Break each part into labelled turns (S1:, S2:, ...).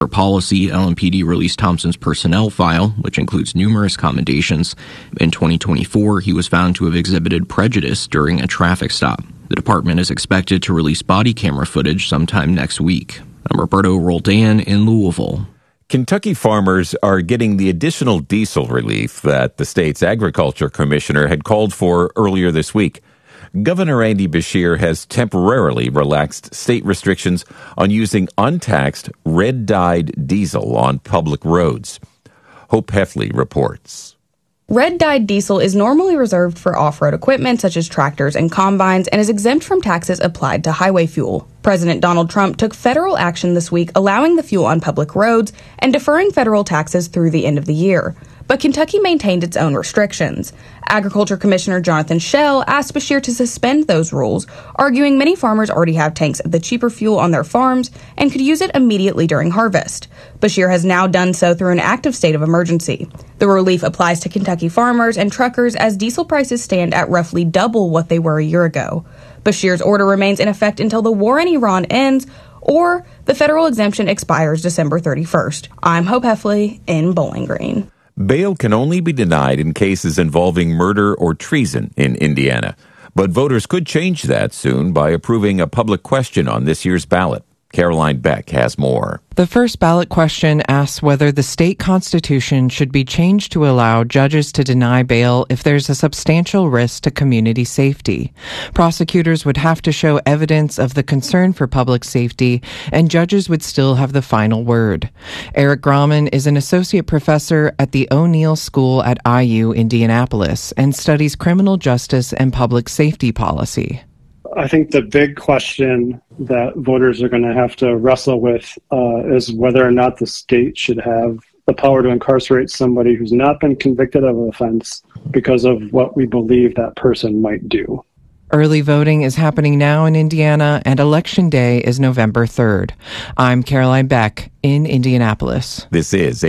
S1: For policy, LMPD released Thompson's personnel file, which includes numerous commendations. In 2024, he was found to have exhibited prejudice during a traffic stop. The department is expected to release body camera footage sometime next week. I'm Roberto Roldan in Louisville.
S2: Kentucky farmers are getting the additional diesel relief that the state's agriculture commissioner had called for earlier this week. Governor Andy Beshear has temporarily relaxed state restrictions on using untaxed red-dyed diesel on public roads. Hope Heffley reports.
S3: Red-dyed diesel is normally reserved for off-road equipment such as tractors and combines and is exempt from taxes applied to highway fuel. President Donald Trump took federal action this week allowing the fuel on public roads and deferring federal taxes through the end of the year. But Kentucky maintained its own restrictions. Agriculture Commissioner Jonathan Schell asked Beshear to suspend those rules, arguing many farmers already have tanks of the cheaper fuel on their farms and could use it immediately during harvest. Beshear has now done so through an active state of emergency. The relief applies to Kentucky farmers and truckers as diesel prices stand at roughly double what they were a year ago. Beshear's order remains in effect until the war in Iran ends or the federal exemption expires December 31st. I'm Hope Heffley in Bowling Green.
S2: Bail can only be denied in cases involving murder or treason in Indiana. But voters could change that soon by approving a public question on this year's ballot. Caroline Beck has more.
S4: The first ballot question asks whether the state constitution should be changed to allow judges to deny bail if there's a substantial risk to community safety. Prosecutors would have to show evidence of the concern for public safety, and judges would still have the final word. Eric Grauman is an associate professor at the O'Neill School at IU Indianapolis and studies criminal justice and public safety policy.
S5: I think the big question that voters are going to have to wrestle with is whether or not the state should have the power to incarcerate somebody who's not been convicted of an offense because of what we believe that person might do.
S4: Early voting is happening now in Indiana, and Election Day is November 3rd. I'm Caroline Beck in Indianapolis.
S2: This is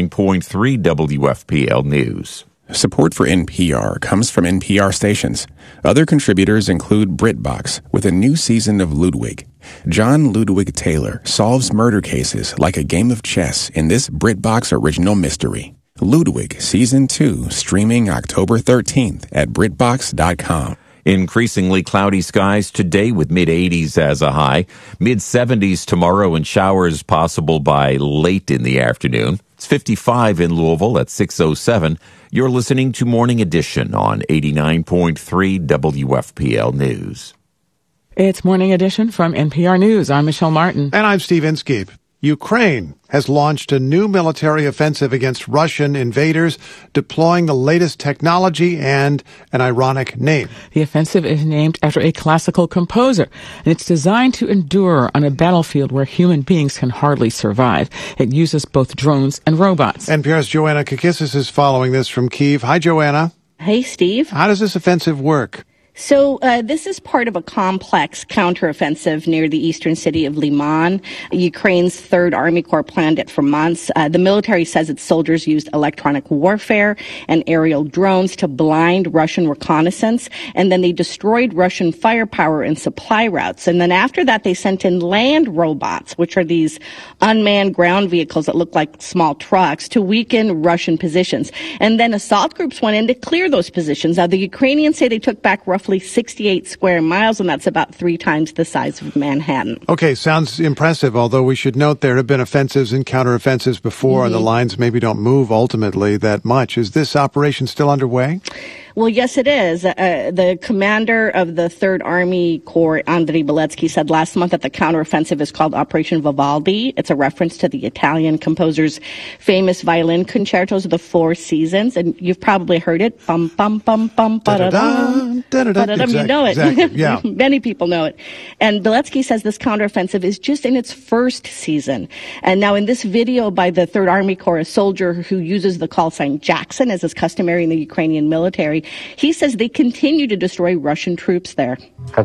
S2: 89.3 WFPL News.
S6: Support for NPR comes from NPR stations. Other contributors include BritBox with a new season of Ludwig. John Ludwig Taylor solves murder cases like a game of chess in this BritBox original mystery. Ludwig Season 2 streaming October 13th at BritBox.com.
S2: Increasingly cloudy skies today with mid-80s as a high. Mid-70s tomorrow and showers possible by late in the afternoon. It's 55 in Louisville at 6:07. You're listening to Morning Edition on 89.3 WFPL News.
S7: It's Morning Edition from NPR News. I'm Michelle Martin.
S8: And I'm Steve Inskeep. Ukraine has launched a new military offensive against Russian invaders, deploying the latest technology and an ironic name.
S7: The offensive is named after a classical composer, and it's designed to endure on a battlefield where human beings can hardly survive. It uses both drones and robots.
S8: NPR's Joanna Kakissis is following this from Kyiv. Hi, Joanna.
S9: Hey, Steve.
S8: How does this offensive work?
S9: So this is part of a complex counteroffensive near the eastern city of Liman. Ukraine's Third Army Corps planned it for months. The military says its soldiers used electronic warfare and aerial drones to blind Russian reconnaissance, and then they destroyed Russian firepower and supply routes. And then after that, they sent in land robots, which are these unmanned ground vehicles that look like small trucks, to weaken Russian positions. And then assault groups went in to clear those positions. Now, the Ukrainians say they took back roughly 68 square miles, and that's about 3 times the size of Manhattan.
S8: Okay, sounds impressive, although we should note there have been offensives and counteroffensives before, and the lines maybe don't move ultimately that much. Is this operation still underway?
S9: Well, yes, it is. The commander of the Third Army Corps, Andriy Beletsky, said last month that the counteroffensive is called Operation Vivaldi. It's a reference to the Italian composer's famous violin concertos of the Four Seasons, and you've probably heard it. Bum, bum, bum, bum, ba-da-dum, ba-da-dum. You know it.
S8: Exactly, yeah.
S9: Many people know it. And Beletsky says this counteroffensive is just in its first season. And now in this video by the Third Army Corps, a soldier who uses the call sign Jackson, as is customary in the Ukrainian military, he says they continue to destroy Russian troops there.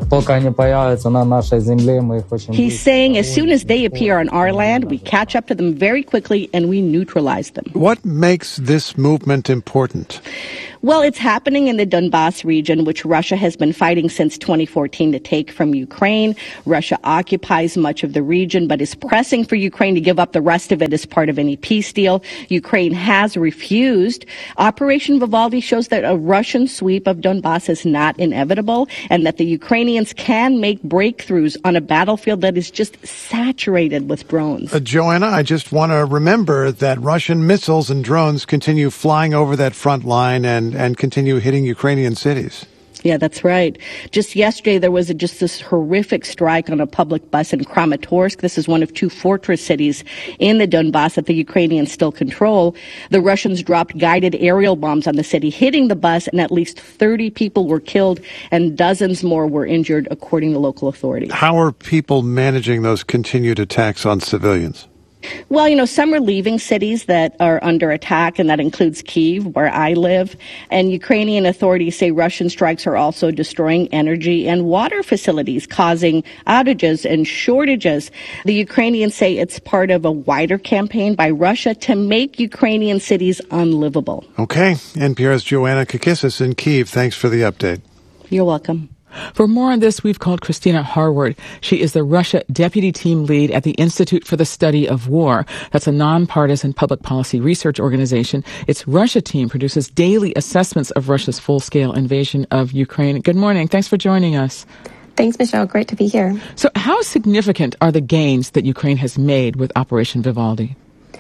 S9: He's saying as soon as they appear on our land, we catch up to them very quickly and we neutralize them.
S8: What makes this movement important?
S9: Well, it's happening in the Donbas region, which Russia has been fighting since 2014 to take from Ukraine. Russia occupies much of the region, but is pressing for Ukraine to give up the rest of it as part of any peace deal. Ukraine has refused. Operation Vivaldi shows that a Russian sweep of Donbas is not inevitable and that the Ukrainians can make breakthroughs on a battlefield that is just saturated with drones.
S8: Joanna, I just want to remember that Russian missiles and drones continue flying over that front line and continue hitting Ukrainian cities.
S9: Yeah, that's right. Just yesterday, there was just this horrific strike on a public bus in Kramatorsk. This is one of two fortress cities in the Donbas that the Ukrainians still control. The Russians dropped guided aerial bombs on the city, hitting the bus, and at least 30 people were killed and dozens more were injured, according to local authorities.
S8: How are people managing those continued attacks on civilians?
S9: Well, some are leaving cities that are under attack, and that includes Kyiv, where I live. And Ukrainian authorities say Russian strikes are also destroying energy and water facilities, causing outages and shortages. The Ukrainians say it's part of a wider campaign by Russia to make Ukrainian cities unlivable.
S8: Okay. NPR's Joanna Kakissis in Kyiv. Thanks for the update.
S9: You're welcome.
S7: For more on this, we've called Christina Harward. She is the Russia Deputy Team Lead at the Institute for the Study of War. That's a nonpartisan public policy research organization. Its Russia team produces daily assessments of Russia's full-scale invasion of Ukraine. Good morning. Thanks for joining us.
S10: Thanks, Michelle. Great to be here.
S7: So how significant are the gains that Ukraine has made with Operation Vivaldi?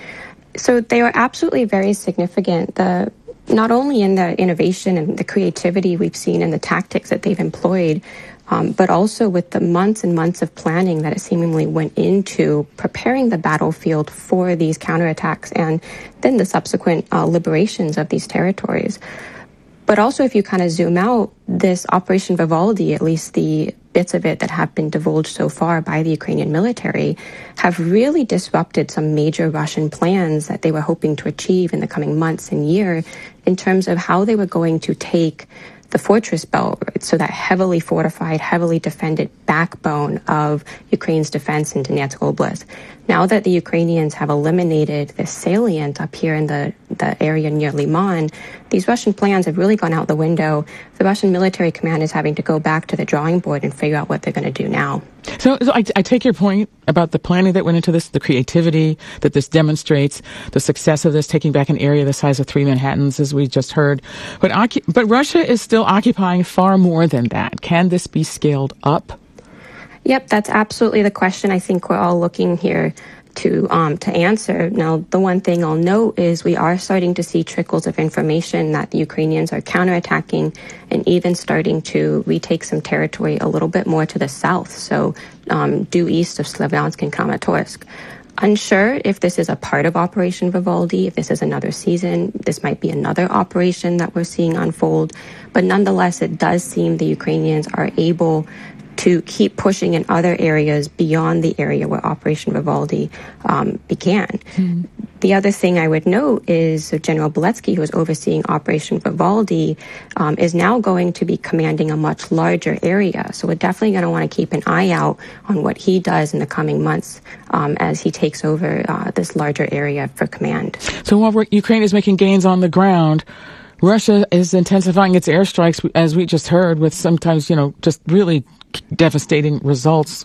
S10: So they are absolutely very significant. Not only in the innovation and the creativity we've seen and the tactics that they've employed, but also with the months and months of planning that it seemingly went into preparing the battlefield for these counterattacks and then the subsequent liberations of these territories. But also, if you kind of zoom out, this Operation Vivaldi, at least the bits of it that have been divulged so far by the Ukrainian military, have really disrupted some major Russian plans that they were hoping to achieve in the coming months and year in terms of how they were going to take the fortress belt, so that heavily fortified, heavily defended backbone of Ukraine's defense into Donetsk Oblast. Now that the Ukrainians have eliminated the salient up here in the area near Liman, these Russian plans have really gone out the window. The Russian military command is having to go back to the drawing board and figure out what they're going to do now.
S7: So I take your point about the planning that went into this, the creativity that this demonstrates, the success of this, taking back an area the size of 3 Manhattans, as we just heard. But Russia is still occupying far more than that. Can this be scaled up?
S10: Yep, that's absolutely the question I think we're all looking here to answer. Now, the one thing I'll note is we are starting to see trickles of information that the Ukrainians are counterattacking and even starting to retake some territory a little bit more to the south, so due east of Slavyansk and Kramatorsk. Unsure if this is a part of Operation Vivaldi, if this is another season, this might be another operation that we're seeing unfold, but nonetheless, it does seem the Ukrainians are able to keep pushing in other areas beyond the area where Operation Vivaldi began. Mm-hmm. The other thing I would note is General Beletsky, who is overseeing Operation Vivaldi, is now going to be commanding a much larger area. So we're definitely going to want to keep an eye out on what he does in the coming months as he takes over this larger area for command.
S7: So while Ukraine is making gains on the ground, Russia is intensifying its airstrikes, as we just heard, with sometimes, just really devastating results.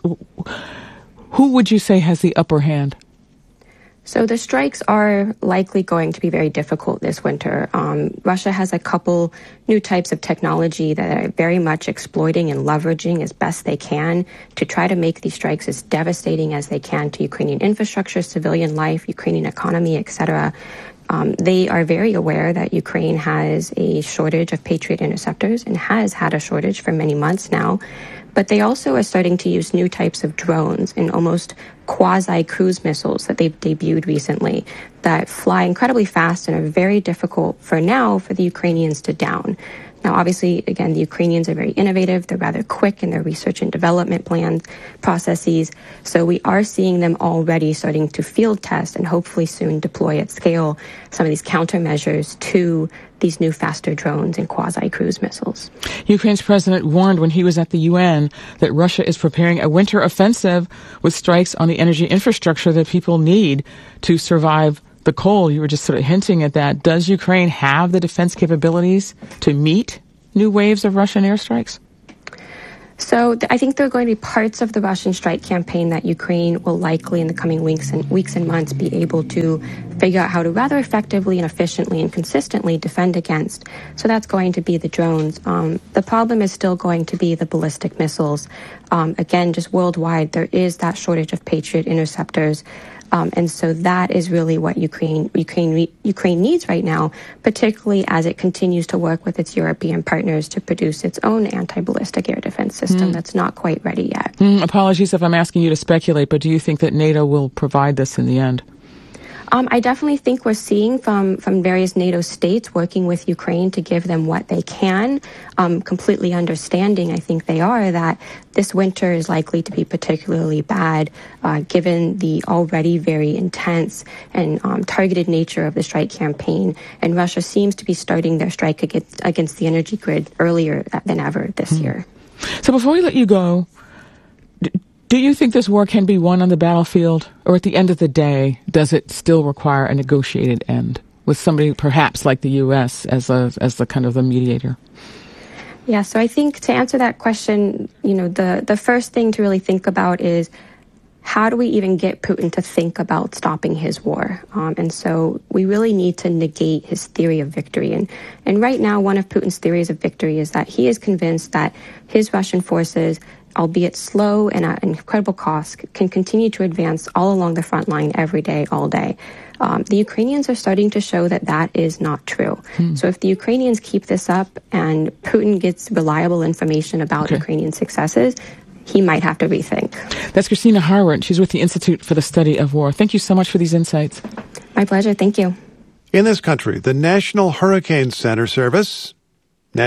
S7: Who would you say has the upper hand?
S10: So the strikes are likely going to be very difficult this winter. Russia has a couple new types of technology that are very much exploiting and leveraging as best they can to try to make these strikes as devastating as they can to Ukrainian infrastructure, civilian life, Ukrainian economy, etc. They are very aware that Ukraine has a shortage of Patriot interceptors and has had a shortage for many months now. But they also are starting to use new types of drones and almost quasi-cruise missiles that they've debuted recently that fly incredibly fast and are very difficult for now for the Ukrainians to down. Now, obviously, again, the Ukrainians are very innovative. They're rather quick in their research and development plans, processes. So we are seeing them already starting to field test and hopefully soon deploy at scale some of these countermeasures to these new faster drones and quasi-cruise missiles.
S7: Ukraine's president warned when he was at the UN that Russia is preparing a winter offensive with strikes on the energy infrastructure that people need to survive the coal, you were just sort of hinting at that. Does Ukraine have the defense capabilities to meet new waves of Russian airstrikes?
S10: So I think there are going to be parts of the Russian strike campaign that Ukraine will likely in the coming weeks and months be able to figure out how to rather effectively and efficiently and consistently defend against. So that's going to be the drones. The problem is still going to be the ballistic missiles. Again, just worldwide, there is that shortage of Patriot interceptors. And so that is really what Ukraine needs right now, particularly as it continues to work with its European partners to produce its own anti-ballistic air defense system that's not quite ready yet.
S7: Apologies if I'm asking you to speculate, but do you think that NATO will provide this in the end?
S10: I definitely think we're seeing from various NATO states working with Ukraine to give them what they can, completely understanding, I think they are, that this winter is likely to be particularly bad, given the already very intense and targeted nature of the strike campaign. And Russia seems to be starting their strike against the energy grid earlier than ever this year.
S7: So before we let you go, do you think this war can be won on the battlefield, or at the end of the day, does it still require a negotiated end with somebody perhaps like the U.S. as the kind of the mediator?
S10: Yeah, so I think to answer that question, the first thing to really think about is how do we even get Putin to think about stopping his war? And so we really need to negate his theory of victory. And right now, one of Putin's theories of victory is that he is convinced that his Russian forces, albeit slow and at incredible cost, can continue to advance all along the front line every day, all day. The Ukrainians are starting to show that that is not true. So if the Ukrainians keep this up and Putin gets reliable information about Ukrainian successes, he might have to rethink.
S7: That's Christina Harward. She's with the Institute for the Study of War. Thank you so much for these insights.
S10: My pleasure. Thank you.
S8: In this country, the National Hurricane Center Service, I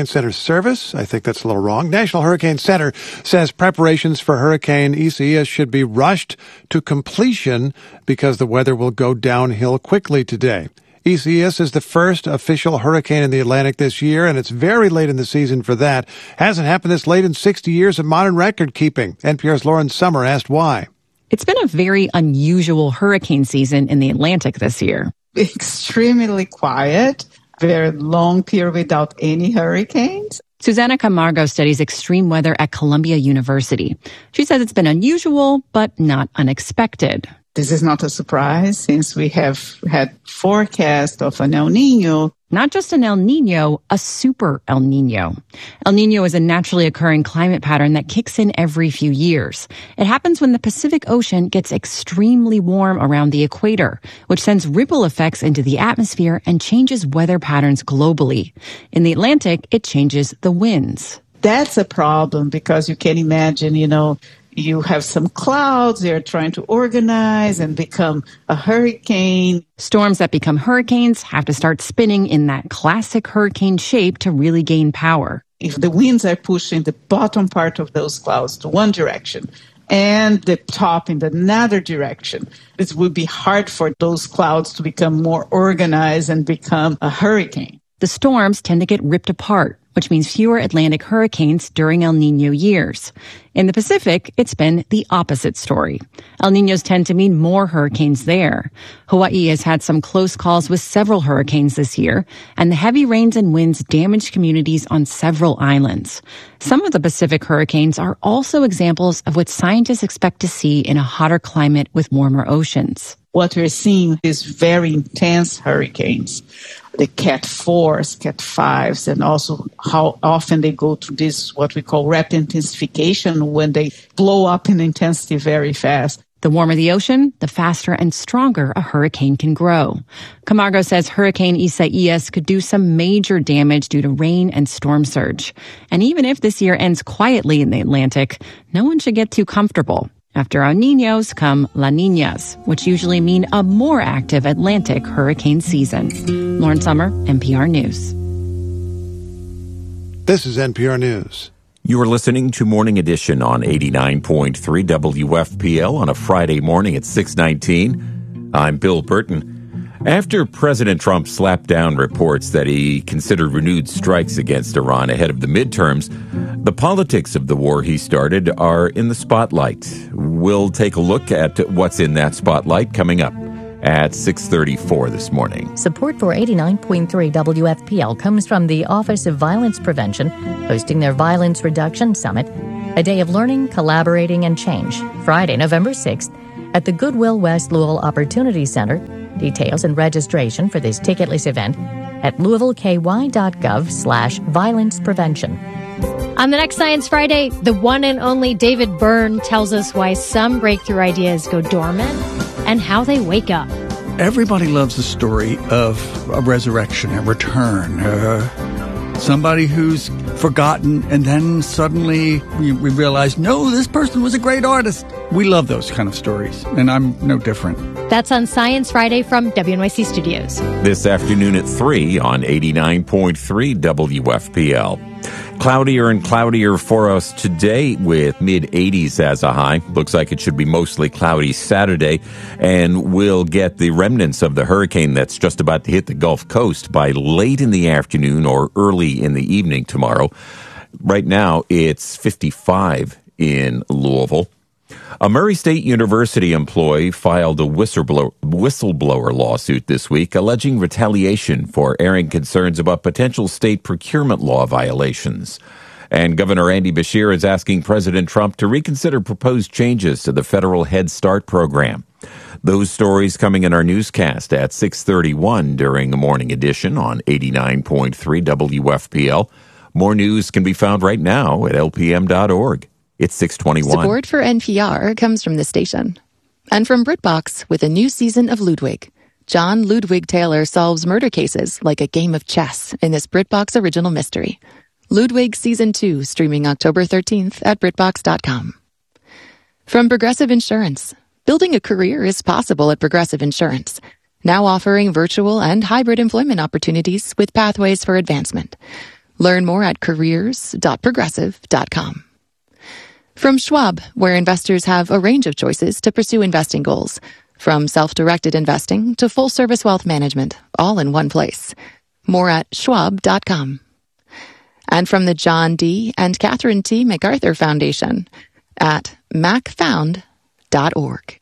S8: think that's a little wrong. National Hurricane Center says preparations for Hurricane Isaias should be rushed to completion because the weather will go downhill quickly today. Isaias is the first official hurricane in the Atlantic this year, and it's very late in the season for that. Hasn't happened this late in 60 years of modern record keeping. NPR's Lauren Sommer asked why.
S11: It's been a very unusual hurricane season in the Atlantic this year.
S12: Extremely quiet. Very long period without any hurricanes.
S11: Susana Camargo studies extreme weather at Columbia University. She says it's been unusual, but not unexpected.
S12: This is not a surprise since we have had forecast of an El Nino.
S11: Not just an El Nino, a super El Nino. El Nino is a naturally occurring climate pattern that kicks in every few years. It happens when the Pacific Ocean gets extremely warm around the equator, which sends ripple effects into the atmosphere and changes weather patterns globally. In the Atlantic, it changes the winds.
S12: That's a problem because you can imagine, you have some clouds, they're trying to organize and become a hurricane.
S11: Storms that become hurricanes have to start spinning in that classic hurricane shape to really gain power.
S12: If the winds are pushing the bottom part of those clouds to one direction and the top in another direction, it would be hard for those clouds to become more organized and become a hurricane.
S11: The storms tend to get ripped apart, which means fewer Atlantic hurricanes during El Nino years. In the Pacific, it's been the opposite story. El Ninos tend to mean more hurricanes there. Hawaii has had some close calls with several hurricanes this year, and the heavy rains and winds damaged communities on several islands. Some of the Pacific hurricanes are also examples of what scientists expect to see in a hotter climate with warmer oceans.
S12: What we're seeing is very intense hurricanes, the Cat 4s, Cat 5s, and also how often they go through this, what we call rapid intensification, when they blow up in intensity very fast.
S11: The warmer the ocean, the faster and stronger a hurricane can grow. Camargo says Hurricane Isaias could do some major damage due to rain and storm surge. And even if this year ends quietly in the Atlantic, no one should get too comfortable. After El Niños come La Niñas, which usually mean a more active Atlantic hurricane season. Lauren Sommer, NPR News.
S8: This is NPR News.
S2: You are listening to Morning Edition on 89.3 WFPL on a Friday morning at 6:19. I'm Bill Burton. After President Trump slapped down reports that he considered renewed strikes against Iran ahead of the midterms, the politics of the war he started are in the spotlight. We'll take a look at what's in that spotlight coming up. at 6:34 this morning.
S13: Support for 89.3 WFPL comes from the Office of Violence Prevention, hosting their Violence Reduction Summit, a day of learning, collaborating, and change, Friday, November 6th, at the Goodwill West Louisville Opportunity Center. Details and registration for this ticketless event at louisvilleky.gov/violence prevention.
S14: On the next Science Friday, the one and only David Byrne tells us why some breakthrough ideas go dormant and how they wake up.
S15: Everybody loves the story of a resurrection, a return, somebody who's forgotten, and then suddenly we realize, no, this person was a great artist. We love those kind of stories, and I'm no different.
S14: That's on Science Friday from WNYC Studios.
S2: This afternoon at 3 on 89.3 WFPL. Cloudier and cloudier for us today with mid-80s as a high. Looks like it should be mostly cloudy Saturday, and we'll get the remnants of the hurricane that's just about to hit the Gulf Coast by late in the afternoon or early in the evening tomorrow. Right now, it's 55 in Louisville. A Murray State University employee filed a whistleblower lawsuit this week alleging retaliation for airing concerns about potential state procurement law violations. And Governor Andy Beshear is asking President Trump to reconsider proposed changes to the federal Head Start program. Those stories coming in our newscast at 6:31 during the morning edition on 89.3 WFPL. More news can be found right now at lpm.org. It's 6:21.
S16: Support for NPR comes from this station. And from BritBox with a new season of Ludwig. John Ludwig Taylor solves murder cases like a game of chess in this BritBox original mystery. Ludwig Season 2, streaming October 13th at BritBox.com. From Progressive Insurance. Building a career is possible at Progressive Insurance. Now offering virtual and hybrid employment opportunities with pathways for advancement. Learn more at careers.progressive.com. From Schwab, where investors have a range of choices to pursue investing goals. From self-directed investing to full-service wealth management, all in one place. More at schwab.com. And from the John D. and Catherine T. MacArthur Foundation at macfound.org.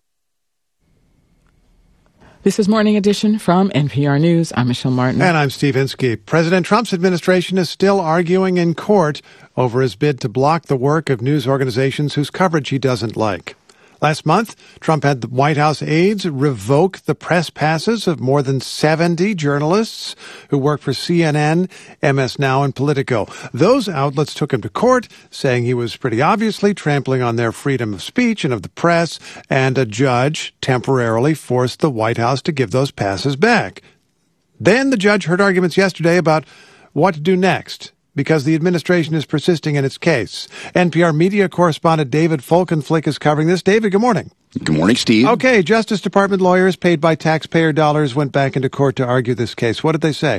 S7: This is Morning Edition from NPR News. I'm Michelle Martin.
S8: And I'm Steve Inskeep. President Trump's administration is still arguing in court over his bid to block the work of news organizations whose coverage he doesn't like. Last month, Trump had the White House aides revoke the press passes of more than 70 journalists who work for CNN, MS Now, and Politico. Those outlets took him to court, saying he was pretty obviously trampling on their freedom of speech and of the press, and a judge temporarily forced the White House to give those passes back. Then the judge heard arguments yesterday about what to do next, because the administration is persisting in its case. NPR media correspondent David Folkenflik is covering this. David, good morning.
S17: Good morning, Steve.
S8: Okay, Justice Department lawyers paid by taxpayer dollars went back into court to argue this case. What did they say?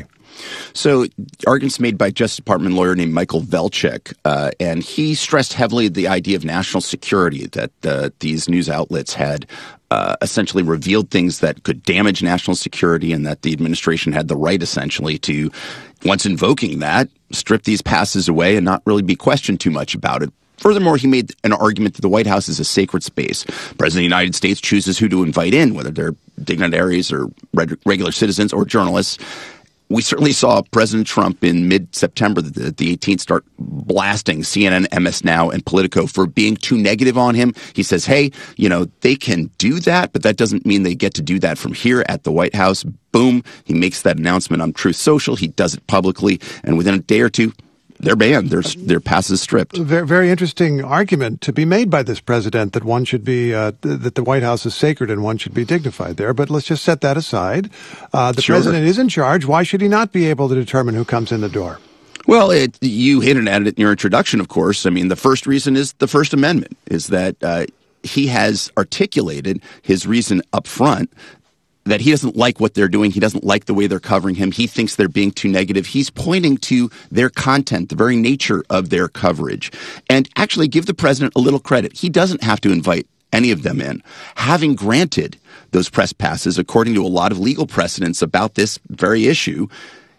S17: So, arguments made by Justice Department lawyer named Michael Velchik, and he stressed heavily the idea of national security, that these news outlets had essentially revealed things that could damage national security, and that the administration had the right, essentially, to, once invoking that, strip these passes away and not really be questioned too much about it. Furthermore, he made an argument that the White House is a sacred space. The President of the United States chooses who to invite in, whether they're dignitaries or regular citizens or journalists. We certainly saw President Trump in mid-September, the 18th, start blasting CNN, MS Now, and Politico for being too negative on him. He says, hey, they can do that, but that doesn't mean they get to do that from here at the White House. Boom. He makes that announcement on Truth Social. He does it publicly. And within a day or two, they're banned. Their passes stripped.
S8: Very, very interesting argument to be made by this president that one should be that the White House is sacred and one should be dignified there. But let's just set that aside. The president is in charge. Why should he not be able to determine who comes in the door?
S17: Well, you hinted at it in your introduction, of course. I mean, the first reason is the First Amendment, is that he has articulated his reason up front that he doesn't like what they're doing. He doesn't like the way they're covering him. He thinks they're being too negative. He's pointing to their content, the very nature of their coverage. And actually give the president a little credit. He doesn't have to invite any of them in. Having granted those press passes, according to a lot of legal precedents about this very issue,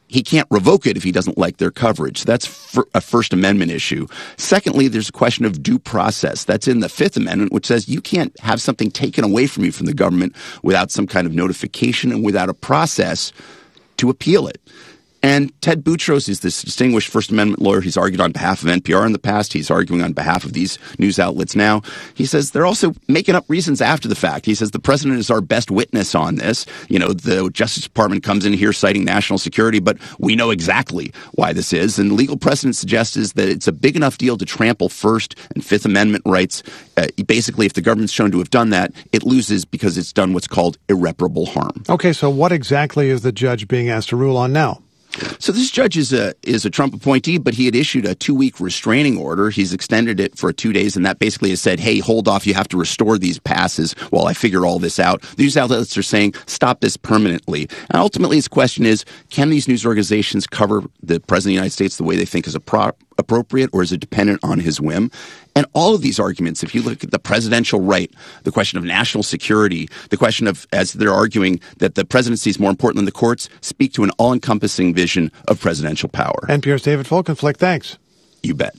S17: he can't revoke it if he doesn't like their coverage. That's a First Amendment issue. Secondly, there's a question of due process. That's in the Fifth Amendment, which says you can't have something taken away from you from the government without some kind of notification and without a process to appeal it. And Ted Boutros is this distinguished First Amendment lawyer. He's argued on behalf of NPR in the past. He's arguing on behalf of these news outlets now. He says they're also making up reasons after the fact. He says the president is our best witness on this. You know, the Justice Department comes in here citing national security, but we know exactly why this is. And legal precedent suggests is that it's a big enough deal to trample First and Fifth Amendment rights. Basically, if the government's shown to have done that, it loses because it's done what's called irreparable harm.
S8: Okay, so what exactly is the judge being asked to rule on now?
S17: So this judge is a Trump appointee, but he had issued a 2-week restraining order. He's extended it for 2 days, and that basically has said, hey, hold off. You have to restore these passes while I figure all this out. The news outlets are saying, stop this permanently. And ultimately, his question is, can these news organizations cover the President of the United States the way they think is appropriate, or is it dependent on his whim? And all of these arguments, if you look at the presidential right, the question of national security, the question of, as they're arguing, that the presidency is more important than the courts, speak to an all-encompassing vision of presidential power.
S8: NPR's David Folkenflik, thanks.
S17: You bet.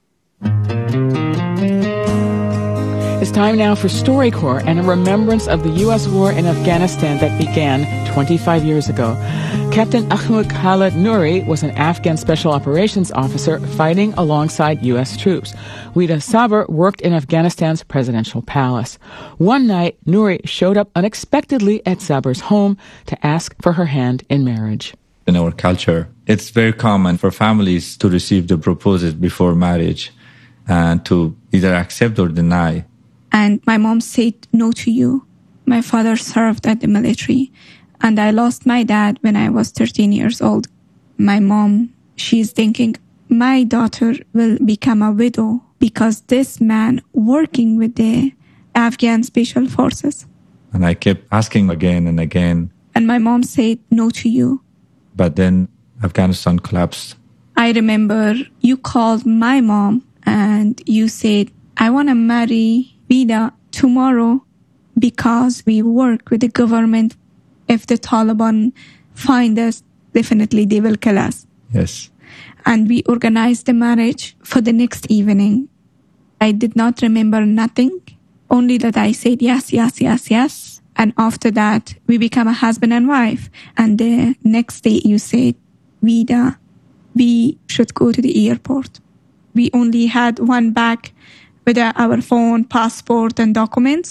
S7: It's time now for StoryCorps and a remembrance of the U.S. war in Afghanistan that began 25 years ago. Captain Ahmad Khalid Nouri was an Afghan special operations officer fighting alongside U.S. troops. Wida Sabr worked in Afghanistan's presidential palace. One night, Nouri showed up unexpectedly at Sabr's home to ask for her hand in marriage.
S18: In our culture, it's very common for families to receive the proposal before marriage and to either accept or deny.
S19: And my mom said no to you. My father served at the military, and I lost my dad when I was 13 years old. My mom, she's thinking, my daughter will become a widow because this man working with the Afghan special forces.
S18: And I kept asking again and again.
S19: And my mom said no to you.
S18: But then Afghanistan collapsed.
S19: I remember you called my mom and you said, I want to marry Vida tomorrow because we work with the government. If the Taliban find us, definitely they will kill us.
S18: Yes.
S19: And we organized the marriage for the next evening. I did not remember nothing, only that I said yes, yes, yes, yes. And after that, we become a husband and wife. And the next day you said, Vida, we should go to the airport. We only had one bag with our phone, passport, and documents.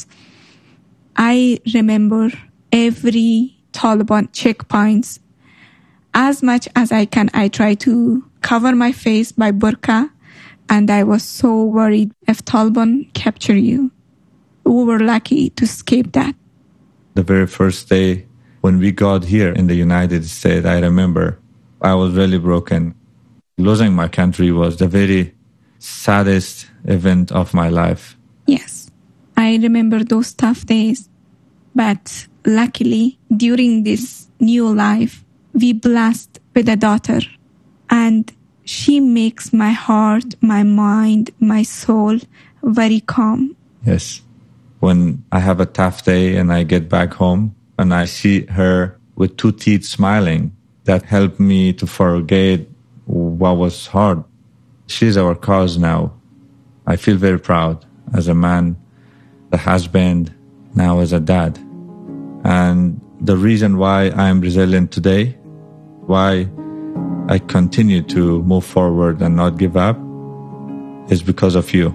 S19: I remember every Taliban checkpoints. As much as I can, I try to cover my face by burqa, and I was so worried if Taliban capture you. We were lucky to escape that.
S18: The very first day when we got here in the United States, I remember I was really broken. Losing my country was the very saddest event of my life.
S19: Yes, I remember those tough days. But luckily, during this new life, we blessed with a daughter. And she makes my heart, my mind, my soul very calm.
S18: Yes. When I have a tough day and I get back home and I see her with 2 teeth smiling, that helped me to forget what was hard. She's our cause now. I feel very proud as a man, a husband, now as a dad. And the reason why I'm resilient today, why I continue to move forward and not give up, is because of you.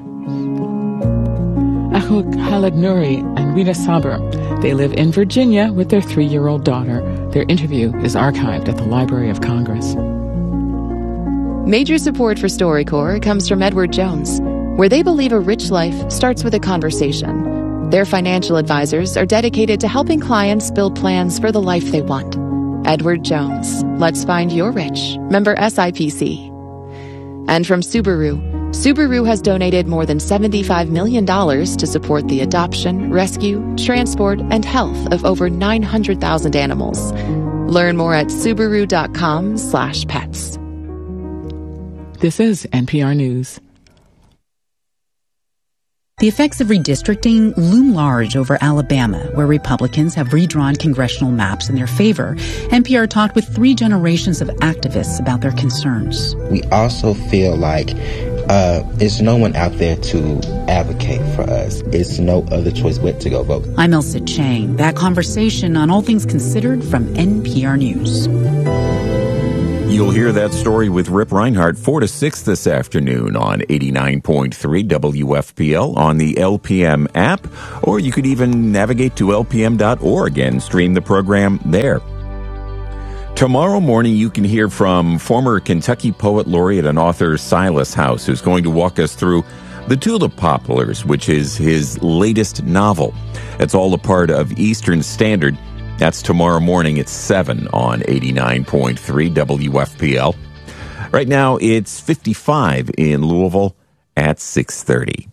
S7: Ahmad Khalid Nouri and Wida Sabr. They live in Virginia with their 3-year-old daughter. Their interview is archived at the Library of Congress.
S16: Major support for StoryCorps comes from Edward Jones, where they believe a rich life starts with a conversation. Their financial advisors are dedicated to helping clients build plans for the life they want. Edward Jones, let's find your rich. Member SIPC. And from Subaru. Subaru has donated more than $75 million to support the adoption, rescue, transport, and health of over 900,000 animals. Learn more at Subaru.com/pets.
S7: This is NPR News.
S20: The effects of redistricting loom large over Alabama, where Republicans have redrawn congressional maps in their favor. NPR talked with 3 generations of activists about their concerns.
S21: We also feel like there's no one out there to advocate for us. It's no other choice but to go vote.
S20: I'm Elsa Chang. That conversation on All Things Considered from NPR News.
S2: You'll hear that story with Rip Reinhardt 4 to 6 this afternoon on 89.3 WFPL on the LPM app, or you could even navigate to lpm.org and stream the program there. Tomorrow morning, you can hear from former Kentucky Poet Laureate and author Silas House, who's going to walk us through The Tulip Poplars, which is his latest novel. It's all a part of Eastern Standard. That's tomorrow morning at 7 on 89.3 WFPL. Right now, it's 55 in Louisville at 6:30.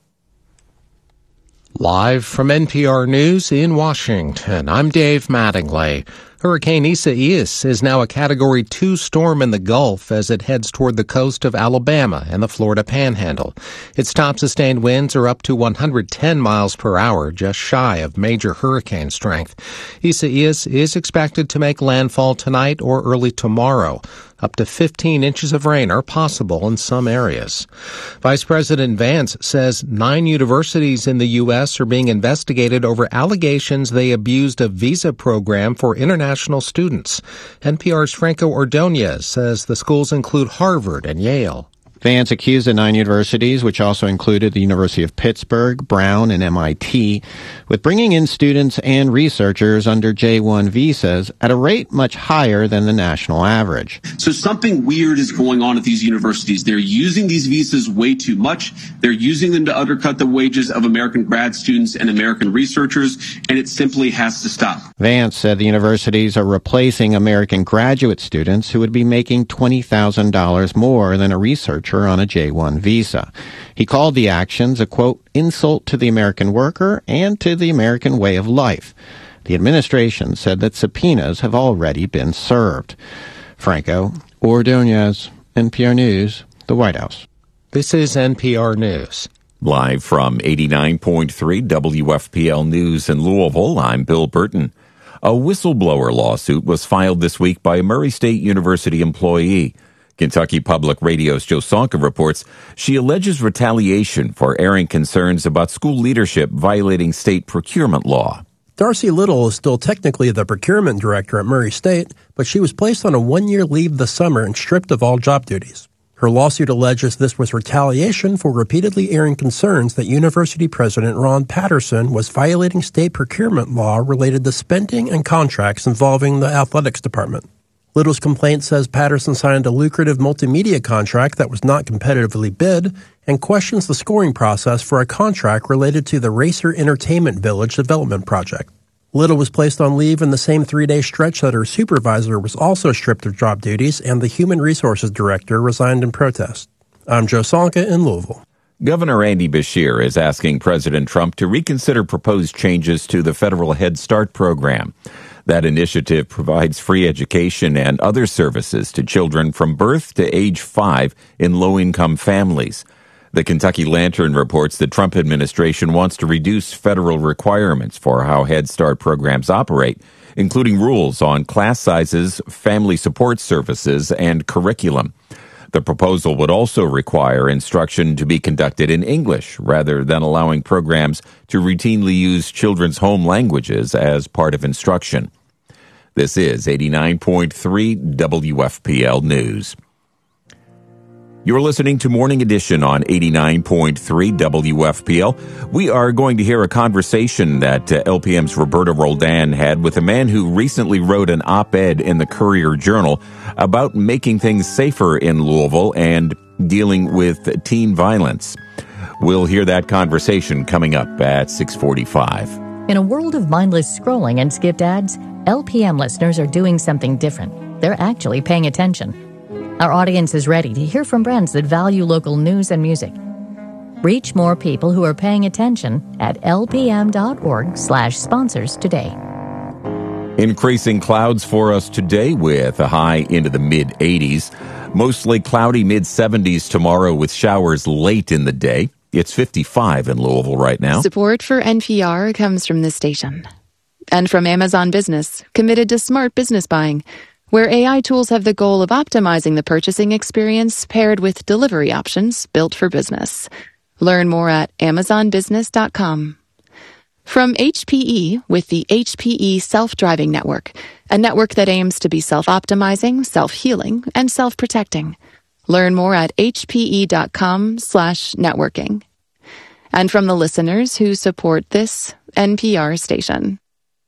S22: Live from NPR News in Washington, I'm Dave Mattingly. Hurricane Isaias is now a Category 2 storm in the Gulf as it heads toward the coast of Alabama and the Florida Panhandle. Its top sustained winds are up to 110 miles per hour, just shy of major hurricane strength. Isaias is expected to make landfall tonight or early tomorrow. Up to 15 inches of rain are possible in some areas. Vice President Vance says 9 universities in the U.S. are being investigated over allegations they abused a visa program for international students. NPR's Franco Ordonez says the schools include Harvard and Yale.
S23: Vance accused the 9 universities, which also included the University of Pittsburgh, Brown, and MIT, with bringing in students and researchers under J-1 visas at a rate much higher than the national average.
S24: So something weird is going on at these universities. They're using these visas way too much. They're using them to undercut the wages of American grad students and American researchers, and it simply has to stop.
S23: Vance said the universities are replacing American graduate students who would be making $20,000 more than a researcher on a J-1 visa. He called the actions a, quote, insult to the American worker and to the American way of life. The administration said that subpoenas have already been served. Franco Ordonez, NPR News, the White House.
S22: This is NPR News.
S2: Live from 89.3 WFPL News in Louisville, I'm Bill Burton. A whistleblower lawsuit was filed this week by a Murray State University employee. Kentucky Public Radio's Joe Sonka reports she alleges retaliation for airing concerns about school leadership violating state procurement law.
S25: Darcy Little is still technically the procurement director at Murray State, but she was placed on a 1-year leave this summer and stripped of all job duties. Her lawsuit alleges this was retaliation for repeatedly airing concerns that University President Ron Patterson was violating state procurement law related to spending and contracts involving the athletics department. Little's complaint says Patterson signed a lucrative multimedia contract that was not competitively bid and questions the scoring process for a contract related to the Racer Entertainment Village development project. Little was placed on leave in the same 3-day stretch that her supervisor was also stripped of job duties and the human resources director resigned in protest. I'm Joe Sonka in Louisville.
S2: Governor Andy Beshear is asking President Trump to reconsider proposed changes to the federal Head Start program. That initiative provides free education and other services to children from birth to age 5 in low-income families. The Kentucky Lantern reports the Trump administration wants to reduce federal requirements for how Head Start programs operate, including rules on class sizes, family support services, and curriculum. The proposal would also require instruction to be conducted in English rather than allowing programs to routinely use children's home languages as part of instruction. This is 89.3 WFPL News. You're listening to Morning Edition on 89.3 WFPL. We are going to hear a conversation that LPM's Roberta Roldan had with a man who recently wrote an op-ed in the Courier-Journal about making things safer in Louisville and dealing with teen violence. We'll hear that conversation coming up at 6:45.
S13: In a world of mindless scrolling and skipped ads, LPM listeners are doing something different. They're actually paying attention. Our audience is ready to hear from brands that value local news and music. Reach more people who are paying attention at lpm.org/sponsors today.
S2: Increasing clouds for us today with a high into the mid-80s. Mostly cloudy mid-70s tomorrow with showers late in the day. It's 55 in Louisville right now.
S16: Support for NPR comes from this station. And from Amazon Business, committed to smart business buying, where AI tools have the goal of optimizing the purchasing experience paired with delivery options built for business. Learn more at amazonbusiness.com. From HPE with the HPE Self-Driving Network, a network that aims to be self-optimizing, self-healing, and self-protecting. Learn more at hpe.com/networking. And from the listeners who support this NPR station.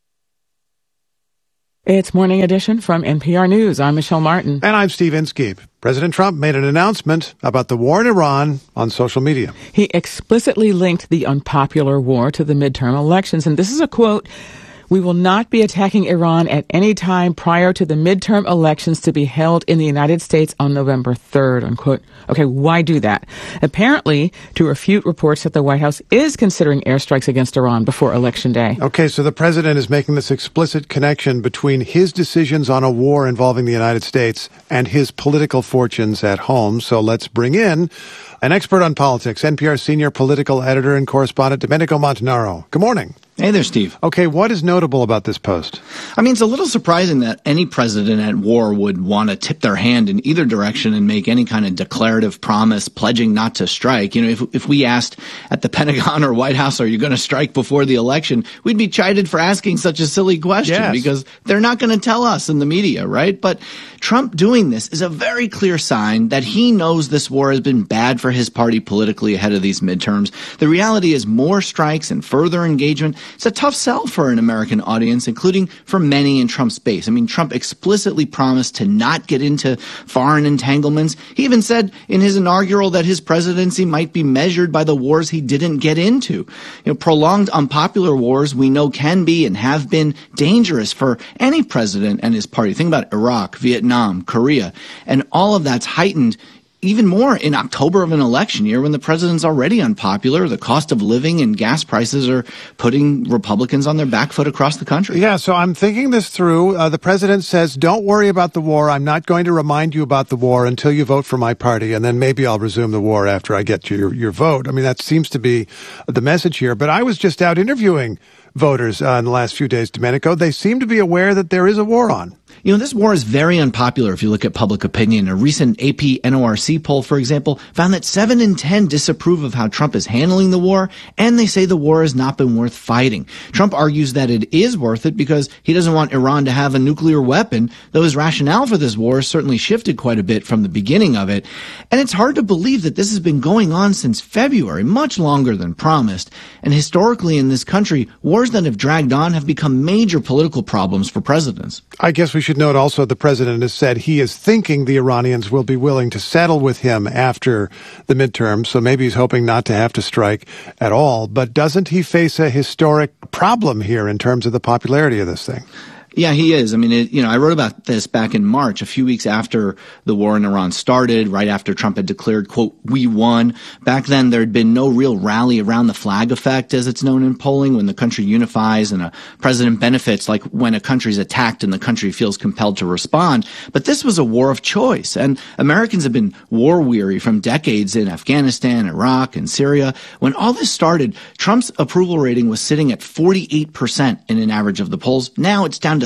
S7: It's Morning Edition from NPR News. I'm Michelle Martin.
S8: And I'm Steve Inskeep. President Trump made an announcement about the war in Iran on social media.
S7: He explicitly linked the unpopular war to the midterm elections. And this is a quote: "We will not be attacking Iran at any time prior to the midterm elections to be held in the United States on November 3rd, unquote. Okay, why do that? Apparently, to refute reports that the White House is considering airstrikes against Iran before Election Day.
S8: Okay, so the president is making this explicit connection between his decisions on a war involving the United States and his political fortunes at home. So let's bring in an expert on politics, NPR senior political editor and correspondent Domenico Montanaro. Good morning.
S1: Hey there, Steve.
S8: Okay, what is notable about this post?
S1: I mean, it's a little surprising that any president at war would want to tip their hand in either direction and make any kind of declarative promise pledging not to strike. You know, if we asked at the Pentagon or White House, are you going to strike before the election, we'd be chided for asking such a silly question because they're not going to tell us in the media, right? But Trump doing this is a very clear sign that he knows this war has been bad for his party politically ahead of these midterms. The reality is more strikes and further engagement. It's a tough sell for an American audience, including for many in Trump's base. I mean, Trump explicitly promised to not get into foreign entanglements. He even said in his inaugural that his presidency might be measured by the wars he didn't get into. You know, prolonged unpopular wars we know can be and have been dangerous for any president and his party. Think about Iraq, Vietnam, Korea, and all of that's heightened even more in October of an election year when the president's already unpopular. The cost of living and gas prices are putting Republicans on their back foot across the country.
S8: Yeah, so I'm thinking this through. The president says, don't worry about the war. I'm not going to remind you about the war until you vote for my party, and then maybe I'll resume the war after I get your vote. I mean, that seems to be the message here. But I was just out interviewing voters in the last few days, Domenico. They seem to be aware that there is a war on.
S1: You know, this war is very unpopular if you look at public opinion. A recent AP NORC poll, for example, found that 7 in 10 disapprove of how Trump is handling the war, and they say the war has not been worth fighting. Trump argues that it is worth it because he doesn't want Iran to have a nuclear weapon, though his rationale for this war has certainly shifted quite a bit from the beginning of it. And it's hard to believe that this has been going on since February, much longer than promised. And historically in this country, wars that have dragged on have become major political problems for presidents.
S8: I guess we should note also the president has said he is thinking the Iranians will be willing to settle with him after the midterm, so maybe he's hoping not to have to strike at all. But doesn't he face a historic problem here in terms of the popularity of this thing?
S1: Yeah, he is. I mean, I wrote about this back in March, a few weeks after the war in Iran started, right after Trump had declared, quote, "we won." Back then, there had been no real rally around the flag effect, as it's known in polling, when the country unifies and a president benefits, like when a country's attacked and the country feels compelled to respond. But this was a war of choice, and Americans have been war weary from decades in Afghanistan, Iraq, and Syria. When all this started, Trump's approval rating was sitting at 48% in an average of the polls. Now it's down to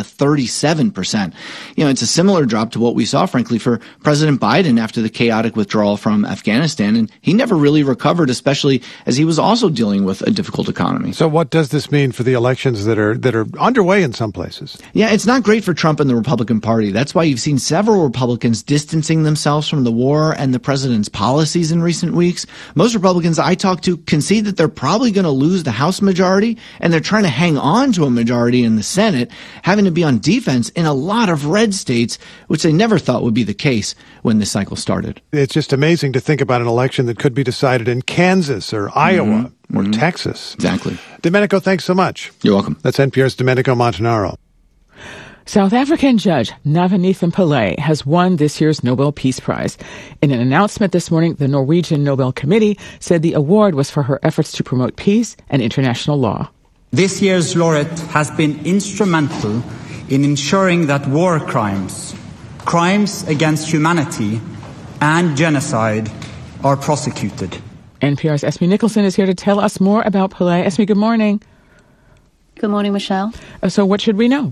S1: 37%. You know, it's a similar drop to what we saw, frankly, for President Biden after the chaotic withdrawal from Afghanistan. And he never really recovered, especially as he was also dealing with a difficult economy.
S8: So what does this mean for the elections that are underway in some places?
S1: Yeah, it's not great for Trump and the Republican Party. That's why you've seen several Republicans distancing themselves from the war and the president's policies in recent weeks. Most Republicans I talked to concede that they're probably going to lose the House majority, and they're trying to hang on to a majority in the Senate, having to be on defense in a lot of red states, which they never thought would be the case when this cycle started.
S8: It's just amazing to think about an election that could be decided in Kansas or Iowa or Texas.
S1: Exactly.
S8: Domenico, thanks so much.
S1: You're welcome.
S8: That's NPR's Domenico Montanaro.
S7: South African judge Navanithan Pillay has won this year's Nobel Peace Prize. In an announcement this morning, the Norwegian Nobel Committee said the award was for her efforts to promote peace and international law.
S3: This year's laureate has been instrumental in ensuring that war crimes, crimes against humanity, and genocide are prosecuted.
S7: NPR's Esme Nicholson is here to tell us more about Pillay. Esme, good morning.
S4: Good morning, Michelle.
S7: So what should we know?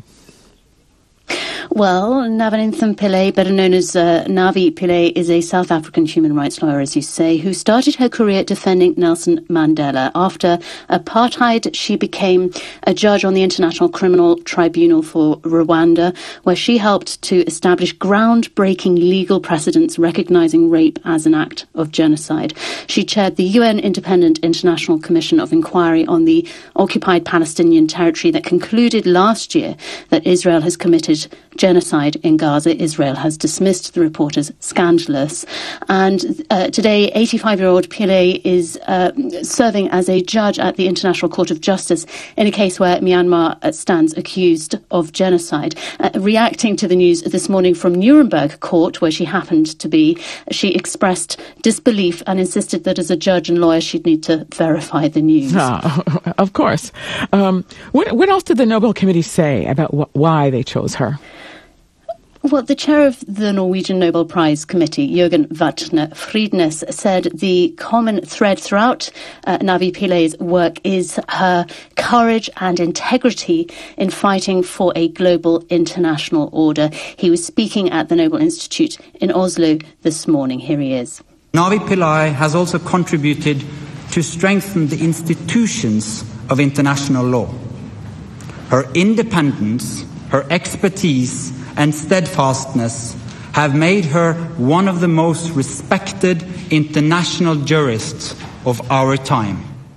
S4: Well, Navanithan Pillay, better known as Navi Pillay, is a South African human rights lawyer, as you say, who started her career defending Nelson Mandela. After apartheid, she became a judge on the International Criminal Tribunal for Rwanda, where she helped to establish groundbreaking legal precedents recognizing rape as an act of genocide. She chaired the UN Independent International Commission of Inquiry on the occupied Palestinian territory that concluded last year that Israel has committed genocide in Gaza. Israel has dismissed the report as scandalous. And today, 85-year-old Pillay is serving as a judge at the International Court of Justice in a case where Myanmar stands accused of genocide. Reacting to the news this morning from Nuremberg Court, where she happened to be, she expressed disbelief and insisted that as a judge and lawyer, she'd need to verify the news.
S7: Of course. What else did the Nobel Committee say about why they chose her?
S4: Well, the chair of the Norwegian Nobel Prize Committee, Jørgen Vatne Friednes, said the common thread throughout Navi Pillay's work is her courage and integrity in fighting for a global international order. He was speaking at the Nobel Institute in Oslo this morning. Here he is.
S3: Navi Pillay has also contributed to strengthen the institutions of international law. Her independence, her expertise, and steadfastness have made her one of the most respected international jurists of our time.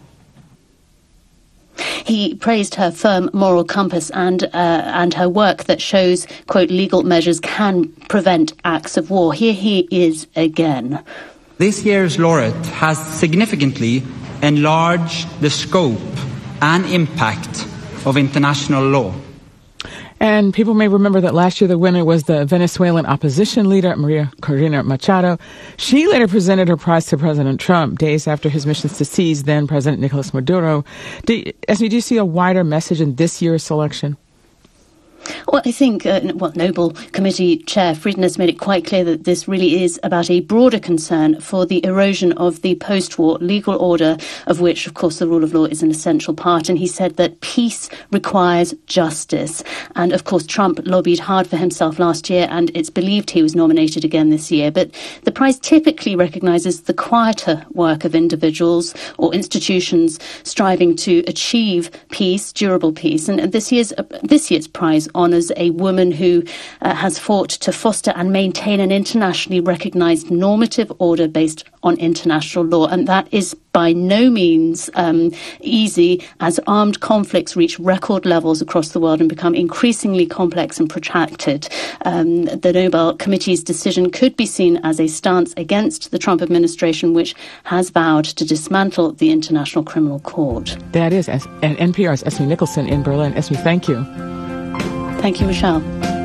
S4: He praised her firm moral compass and her work that shows, quote, legal measures can prevent acts of war. Here he is again.
S3: This year's laureate has significantly enlarged the scope and impact of international law.
S7: And people may remember that last year the winner was the Venezuelan opposition leader, Maria Corina Machado. She later presented her prize to President Trump days after his missions to seize then President Nicolas Maduro. Do you see a wider message in this year's selection?
S4: Well, I think Nobel Committee Chair Friednes made it quite clear that this really is about a broader concern for the erosion of the post-war legal order, of which, of course, the rule of law is an essential part. And he said that peace requires justice. And, of course, Trump lobbied hard for himself last year, and it's believed he was nominated again this year. But the prize typically recognises the quieter work of individuals or institutions striving to achieve peace, durable peace. And this year's prize honours a woman who has fought to foster and maintain an internationally recognised normative order based on international law. And that is by no means easy, as armed conflicts reach record levels across the world and become increasingly complex and protracted. The Nobel Committee's decision could be seen as a stance against the Trump administration, which has vowed to dismantle the International Criminal Court.
S7: That is NPR's Esme Nicholson in Berlin. Esme, thank you.
S4: Thank you, Michelle.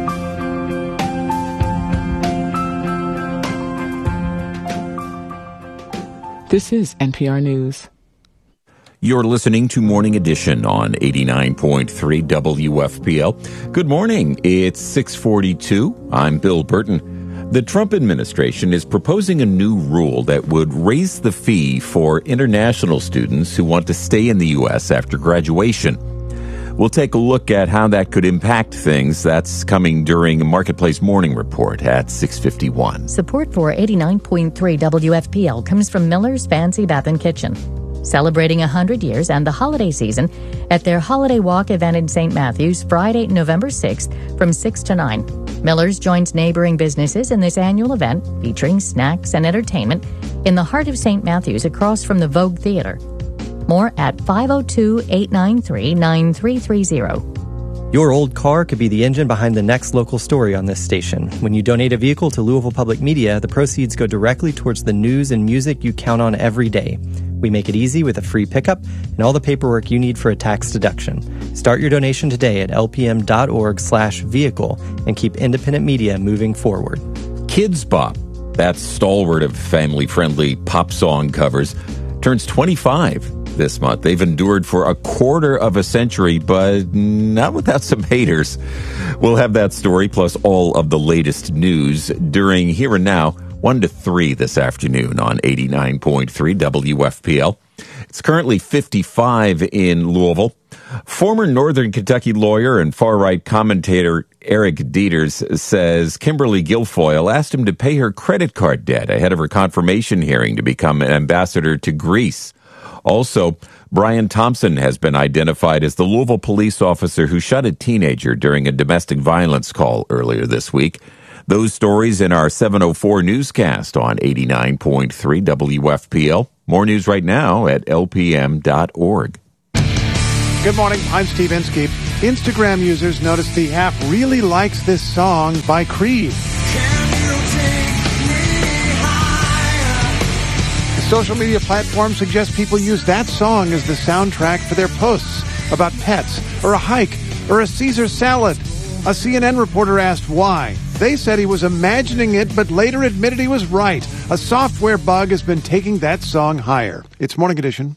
S7: This is NPR News.
S2: You're listening to Morning Edition on 89.3 WFPL. Good morning. It's 6:42. I'm Bill Burton. The Trump administration is proposing a new rule that would raise the fee for international students who want to stay in the U.S. after graduation. We'll take a look at how that could impact things. That's coming during Marketplace Morning Report at 6:51.
S13: Support for 89.3 WFPL comes from Miller's Fancy Bath and Kitchen, celebrating 100 years and the holiday season at their Holiday Walk event in St. Matthews, Friday, November 6th from 6 to 9. Miller's joins neighboring businesses in this annual event featuring snacks and entertainment in the heart of St. Matthews across from the Vogue Theater. More at 502-893-9330.
S5: Your old car could be the engine behind the next local story on this station. When you donate a vehicle to Louisville Public Media, the proceeds go directly towards the news and music you count on every day. We make it easy with a free pickup and all the paperwork you need for a tax deduction. Start your donation today at lpm.org/vehicle and keep independent media moving forward.
S2: Kidz Bop, that stalwart of family-friendly pop song covers, turns 25 this month. They've endured for a quarter of a century, but not without some haters. We'll have that story plus all of the latest news during Here and Now 1 to 3 this afternoon on 89.3 WFPL. It's currently 55 in Louisville. Former Northern Kentucky lawyer and far-right commentator Eric Dieters says Kimberly Guilfoyle asked him to pay her credit card debt ahead of her confirmation hearing to become an ambassador to Greece. Also, Brian Thompson has been identified as the Louisville police officer who shot a teenager during a domestic violence call earlier this week. Those stories in our 7:04 newscast on 89.3 WFPL. More news right now at lpm.org.
S8: Good morning. I'm Steve Inskeep. Instagram users noticed the app really likes this song by Creed. The social media platform suggests people use that song as the soundtrack for their posts about pets or a hike or a Caesar salad. A CNN reporter asked why. They said he was imagining it, but later admitted he was right. A software bug has been taking that song higher. It's Morning Edition.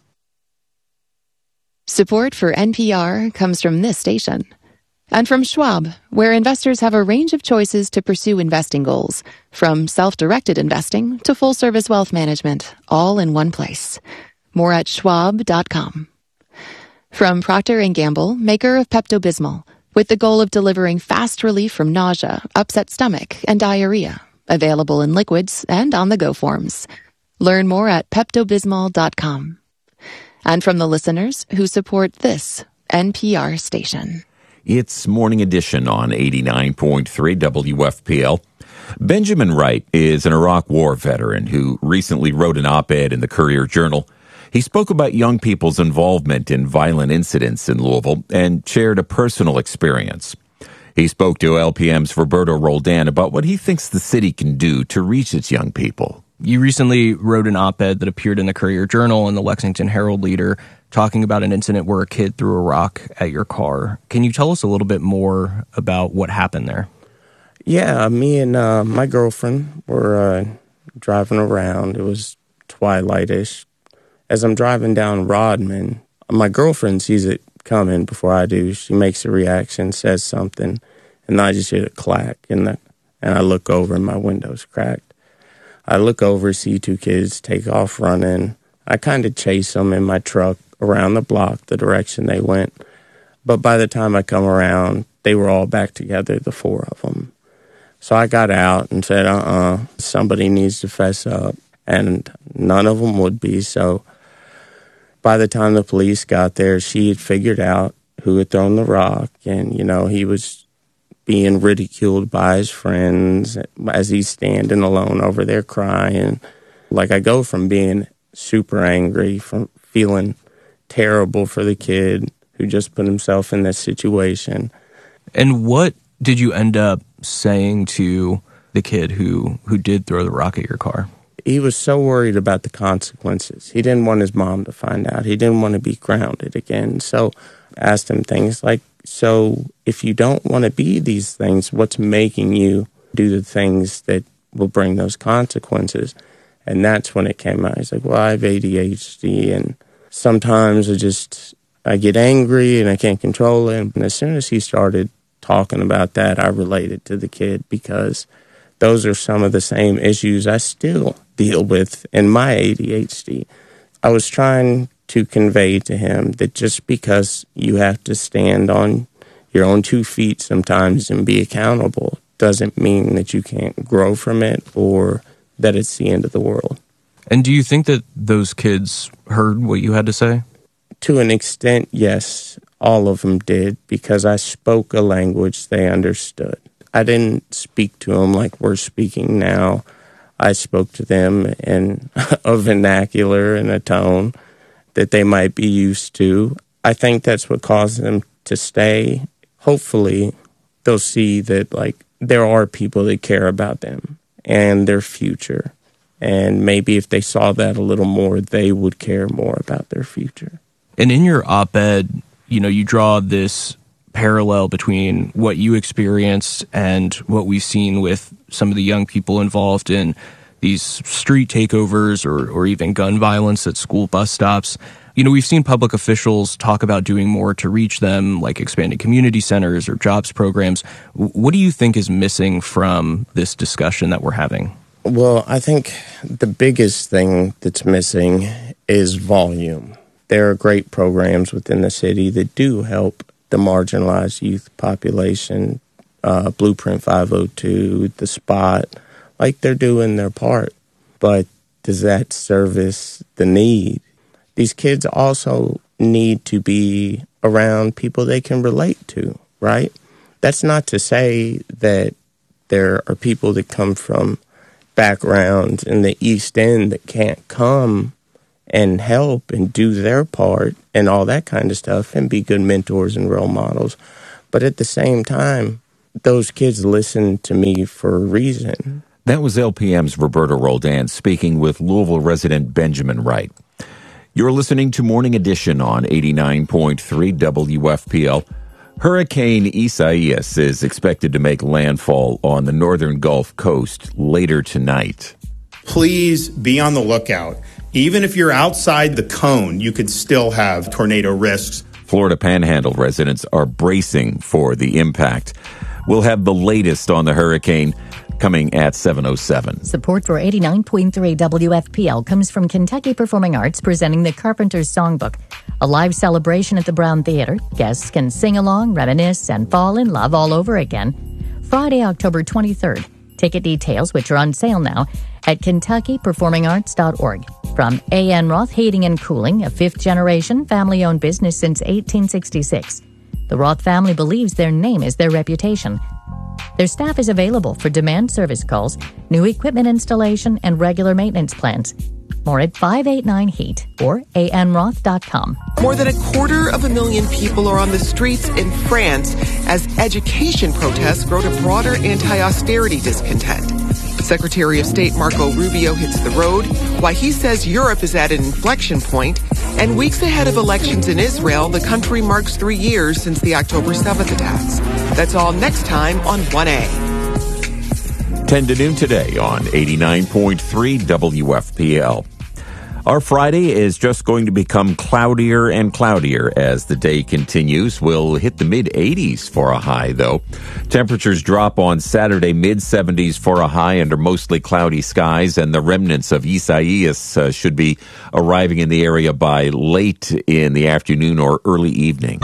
S16: Support for NPR comes from this station. And from Schwab, where investors have a range of choices to pursue investing goals, from self-directed investing to full-service wealth management, all in one place. More at schwab.com. From Procter & Gamble, maker of Pepto-Bismol, with the goal of delivering fast relief from nausea, upset stomach, and diarrhea. Available in liquids and on-the-go forms. Learn more at PeptoBismol.com. And from the listeners who support this NPR station.
S2: It's Morning Edition on 89.3 WFPL. Benjamin Wright is an Iraq War veteran who recently wrote an op-ed in the Courier-Journal. He spoke about young people's involvement in violent incidents in Louisville and shared a personal experience. He spoke to LPM's Roberto Roldan about what he thinks the city can do to reach its young people.
S6: You recently wrote an op-ed that appeared in the Courier-Journal and the Lexington Herald-Leader talking about an incident where a kid threw a rock at your car. Can you tell us a little bit more about what happened there?
S9: Yeah, me and my girlfriend were driving around. It was twilight-ish. As I'm driving down Rodman, my girlfriend sees it coming before I do. She makes a reaction, says something, and I just hear a clack, and I look over and my window's cracked. I look over, see two kids take off running. I kind of chase them in my truck around the block, the direction they went. But by the time I come around, they were all back together, the four of them. So I got out and said, somebody needs to fess up. And none of them would be, so by the time the police got there, she had figured out who had thrown the rock, and, he was being ridiculed by his friends as he's standing alone over there crying. Like, I go from being super angry, from feeling terrible for the kid who just put himself in this situation.
S6: And what did you end up saying to the kid who did throw the rock at your car?
S9: He was so worried about the consequences. He didn't want his mom to find out. He didn't want to be grounded again. So I asked him things like, so if you don't want to be these things, what's making you do the things that will bring those consequences? And that's when it came out. He's like, well, I have ADHD, and sometimes I get angry and I can't control it. And as soon as he started talking about that, I related to the kid, because those are some of the same issues I still deal with in my ADHD. I was trying to convey to him that just because you have to stand on your own 2 feet sometimes and be accountable doesn't mean that you can't grow from it or that it's the end of the world.
S6: And do you think that those kids heard what you had to say?
S9: To an extent, yes. All of them did, because I spoke a language they understood. I didn't speak to them like we're speaking now. I spoke to them in a vernacular and a tone that they might be used to. I think that's what caused them to stay. Hopefully, they'll see that, there are people that care about them and their future. And maybe if they saw that a little more, they would care more about their future.
S6: And in your op-ed, you draw this parallel between what you experienced and what we've seen with some of the young people involved in these street takeovers or even gun violence at school bus stops. We've seen public officials talk about doing more to reach them, like expanding community centers or jobs programs. What do you think is missing from this discussion that we're having?
S9: Well, I think the biggest thing that's missing is volume. There are great programs within the city that do help the marginalized youth population, Blueprint 502, The Spot, like they're doing their part. But does that service the need? These kids also need to be around people they can relate to, right? That's not to say that there are people that come from backgrounds in the East End that can't come and help and do their part and all that kind of stuff and be good mentors and role models. But at the same time, those kids listen to me for a reason.
S2: That was LPM's Roberta Roldan speaking with Louisville resident Benjamin Wright. You're listening to Morning Edition on 89.3 WFPL. Hurricane Isaias is expected to make landfall on the northern Gulf Coast later tonight.
S10: Please be on the lookout. Even if you're outside the cone, you could still have tornado risks.
S2: Florida Panhandle residents are bracing for the impact. We'll have the latest on the hurricane coming at 7:07.
S13: Support for 89.3 WFPL comes from Kentucky Performing Arts presenting the Carpenter's Songbook, a live celebration at the Brown Theater. Guests can sing along, reminisce, and fall in love all over again. Friday, October 23rd. Ticket details, which are on sale now, at KentuckyPerformingArts.org. From A.N. Roth Heating and Cooling, a fifth-generation family-owned business since 1866. The Roth family believes their name is their reputation. Their staff is available for demand service calls, new equipment installation, and regular maintenance plans. More at 589-HEAT or anroth.com.
S11: More than 250,000 people are on the streets in France as education protests grow to broader anti-austerity discontent. Secretary of State Marco Rubio hits the road, why he says Europe is at an inflection point, and weeks ahead of elections in Israel, the country marks 3 years since the October 7th attacks. That's all next time on 1A.
S2: 10 to noon today on 89.3 WFPL. Our Friday is just going to become cloudier and cloudier as the day continues. We'll hit the mid-80s for a high, though. Temperatures drop on Saturday, mid-70s for a high under mostly cloudy skies, and the remnants of Isaias should be arriving in the area by late in the afternoon or early evening.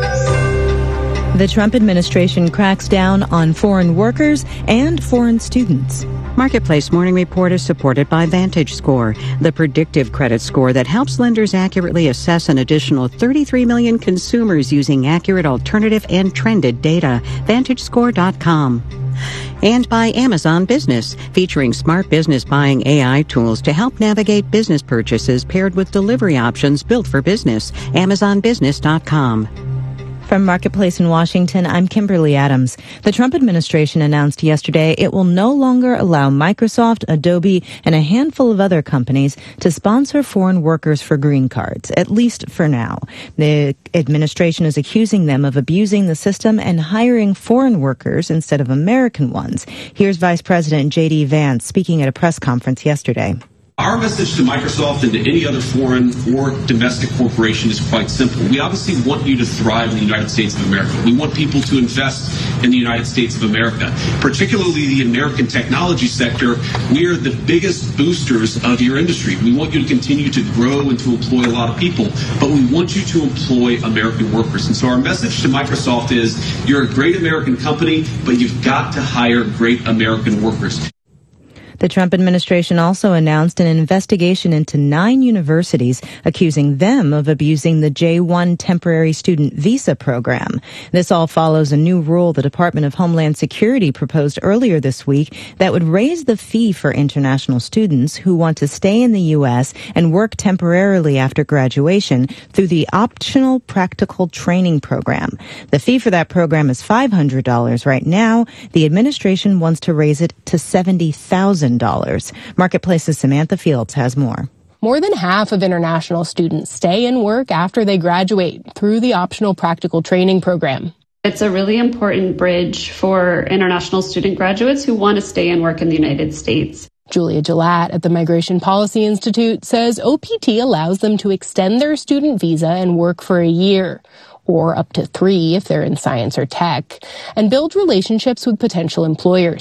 S12: The Trump administration cracks down on foreign workers and foreign students. Marketplace Morning Report is supported by VantageScore, the predictive credit score that helps lenders accurately assess an additional 33 million consumers using accurate alternative and trended data. VantageScore.com. And by Amazon Business, featuring smart business buying AI tools to help navigate business purchases paired with delivery options built for business. AmazonBusiness.com. From Marketplace in Washington, I'm Kimberly Adams. The Trump administration announced yesterday it will no longer allow Microsoft, Adobe, and a handful of other companies to sponsor foreign workers for green cards, at least for now. The administration is accusing them of abusing the system and hiring foreign workers instead of American ones. Here's Vice President J.D. Vance speaking at a press conference yesterday.
S24: Our message to Microsoft and to any other foreign or domestic corporation is quite simple. We obviously want you to thrive in the United States of America. We want people to invest in the United States of America, particularly the American technology sector. We are the biggest boosters of your industry. We want you to continue to grow and to employ a lot of people, but we want you to employ American workers. And so our message to Microsoft is you're a great American company, but you've got to hire great American workers.
S12: The Trump administration also announced an investigation into 9 universities, accusing them of abusing the J-1 temporary student visa program. This all follows a new rule the Department of Homeland Security proposed earlier this week that would raise the fee for international students who want to stay in the U.S. and work temporarily after graduation through the optional practical training program. The fee for that program is $500 right now. The administration wants to raise it to $70,000. Marketplace's Samantha Fields has more.
S14: More than half of international students stay and work after they graduate through the optional practical training program.
S15: It's a really important bridge for international student graduates who want to stay and work in the United States.
S14: Julia Gillette at the Migration Policy Institute says OPT allows them to extend their student visa and work for a year, or up to 3 if they're in science or tech, and build relationships with potential employers.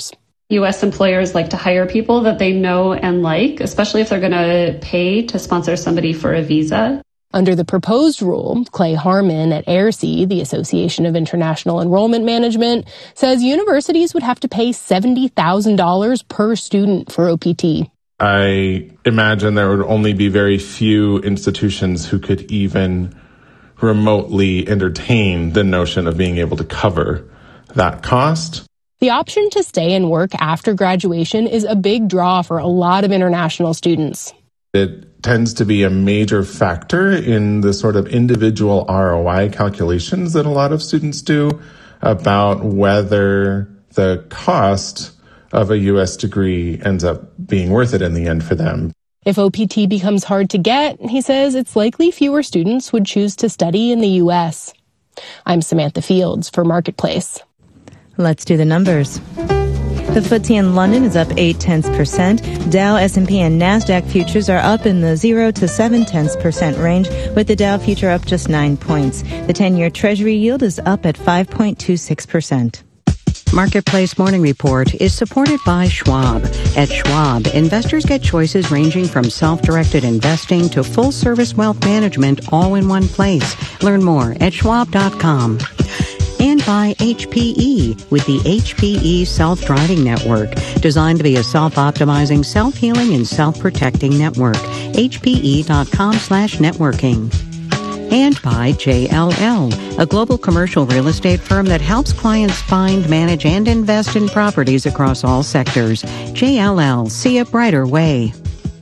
S15: U.S. employers like to hire people that they know and like, especially if they're going to pay to sponsor somebody for a visa.
S14: Under the proposed rule, Clay Harmon at AIRC, the Association of International Enrollment Management, says universities would have to pay $70,000 per student for OPT.
S17: I imagine there would only be very few institutions who could even remotely entertain the notion of being able to cover that cost.
S14: The option to stay and work after graduation is a big draw for a lot of international students.
S17: It tends to be a major factor in the sort of individual ROI calculations that a lot of students do about whether the cost of a U.S. degree ends up being worth it in the end for them.
S14: If OPT becomes hard to get, he says it's likely fewer students would choose to study in the U.S. I'm Samantha Fields for Marketplace.
S12: Let's do the numbers. The FTSE in London is up 0.8%. Dow, S&P, and NASDAQ futures are up in the 0 to 0.7% range, with the Dow future up just 9 points. The 10-year Treasury yield is up at 5.26%.
S18: Marketplace Morning Report is supported by Schwab. At Schwab, investors get choices ranging from self-directed investing to full-service wealth management all in one place. Learn more at schwab.com. And by HPE with the HPE Self-Driving Network, designed to be a self-optimizing, self-healing, and self-protecting network. HPE.com/networking. And by JLL, a global commercial real estate firm that helps clients find, manage, and invest in properties across all sectors. JLL, see a brighter way.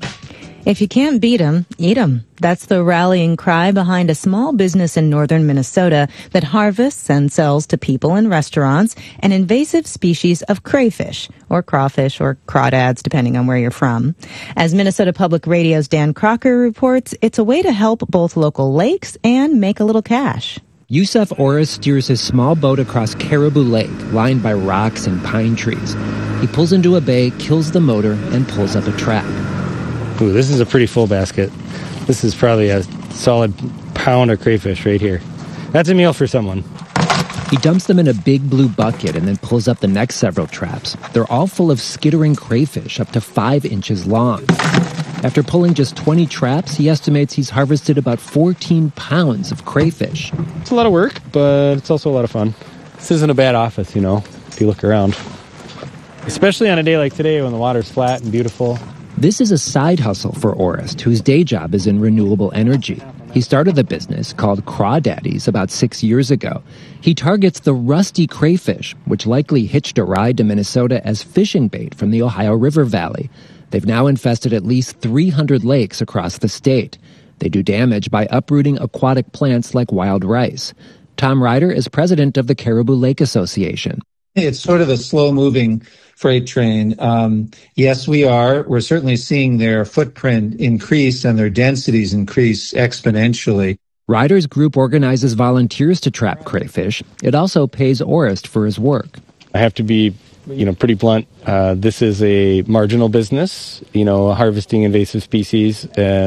S12: If you can't beat 'em, eat 'em. That's the rallying cry behind a small business in northern Minnesota that harvests and sells to people and restaurants an invasive species of crayfish, or crawfish, or crawdads, depending on where you're from. As Minnesota Public Radio's Dan Crocker reports, it's a way to help both local lakes and make a little cash.
S19: Yusuf Orris steers his small boat across Caribou Lake, lined by rocks and pine trees. He pulls into a bay, kills the motor, and pulls up a trap.
S20: Ooh, this is a pretty full basket. This is probably a solid pound of crayfish right here. That's a meal for someone.
S19: He dumps them in a big blue bucket and then pulls up the next several traps. They're all full of skittering crayfish up to 5 inches long. After pulling just 20 traps, he estimates he's harvested about 14 pounds of crayfish.
S20: It's a lot of work, but it's also a lot of fun. This isn't a bad office, you know, if you look around. Especially on a day like today when the water's flat and beautiful.
S19: This is a side hustle for Orist, whose day job is in renewable energy. He started the business called Crawdaddies about 6 years ago. He targets the rusty crayfish, which likely hitched a ride to Minnesota as fishing bait from the Ohio River Valley. They've now infested at least 300 lakes across the state. They do damage by uprooting aquatic plants like wild rice. Tom Ryder is president of the Caribou Lake Association.
S21: It's sort of a slow-moving freight train. Yes, we're certainly seeing their footprint increase and their densities increase exponentially.
S19: Ryder's group organizes volunteers to trap crayfish. It also pays Orist for his work.
S20: I have to be, pretty blunt. This is a marginal business. Harvesting invasive species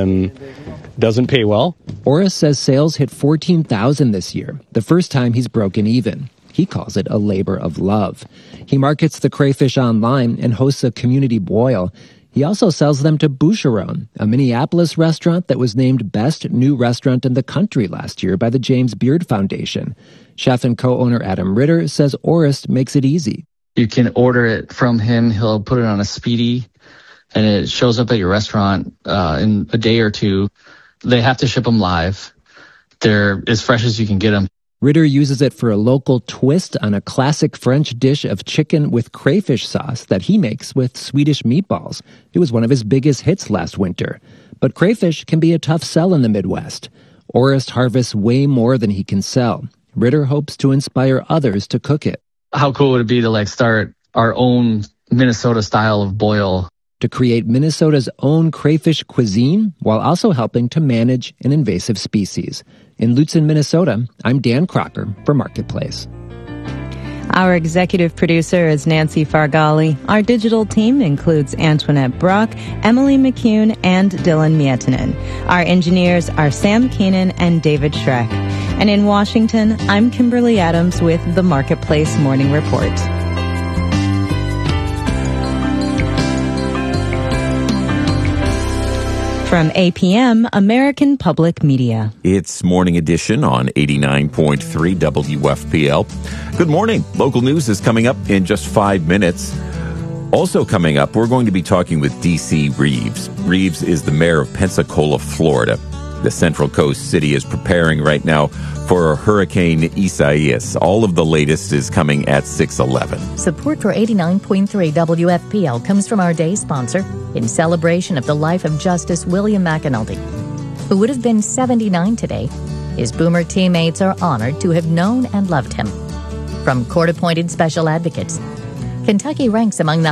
S20: doesn't pay well.
S19: Orist says sales hit $14,000 this year, the first time he's broken even. He calls it a labor of love. He markets the crayfish online and hosts a community boil. He also sells them to Boucheron, a Minneapolis restaurant that was named Best New Restaurant in the Country last year by the James Beard Foundation. Chef and co-owner Adam Ritter says Orist makes it easy.
S26: You can order it from him. He'll put it on a speedy, and it shows up at your restaurant in a day or two. They have to ship them live. They're as fresh as you can get them.
S19: Ritter uses it for a local twist on a classic French dish of chicken with crayfish sauce that he makes with Swedish meatballs. It was one of his biggest hits last winter. But crayfish can be a tough sell in the Midwest. Orist harvests way more than he can sell. Ritter hopes to inspire others to cook it.
S26: How cool would it be to start our own Minnesota style of boil?
S19: To create Minnesota's own crayfish cuisine while also helping to manage an invasive species. In Lutzen, Minnesota, I'm Dan Crocker for Marketplace.
S12: Our executive producer is Nancy Fargali. Our digital team includes Antoinette Brock, Emily McCune, and Dylan Miettinen. Our engineers are Sam Keenan and David Schreck. And in Washington, I'm Kimberly Adams with the Marketplace Morning Report. From APM, American Public Media.
S2: It's Morning Edition on 89.3 WFPL. Good morning. Local news is coming up in just 5 minutes. Also coming up, we're going to be talking with D.C. Reeves. Reeves is the mayor of Pensacola, Florida. The Central Coast city is preparing right now for Hurricane Isaias. All of the latest is coming at 6:11.
S13: Support for 89.3 WFPL comes from our day sponsor in celebration of the life of Justice William McAnulty, who would have been 79 today. His Boomer teammates are honored to have known and loved him. From court-appointed special advocates, Kentucky ranks among the